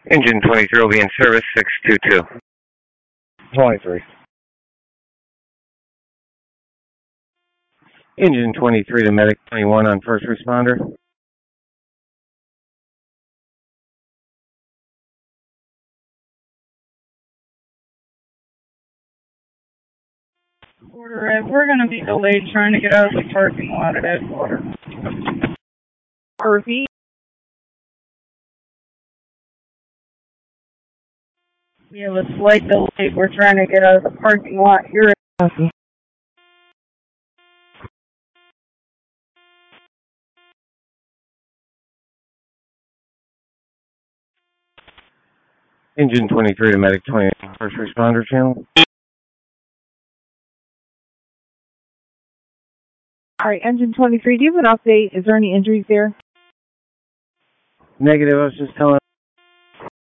Engine 23 will be in service 622. 23. Engine 23 to Medic 21 on first responder. Order if we're going to be delayed trying to get out of the parking lot at Edgewater. Murphy. We have a slight delay. We're trying to get out of the parking lot here at Murphy. Engine 23 to Medic 20 first responder channel. All right, Engine 23, do you have an update? Is there any injuries there? Negative, I was just telling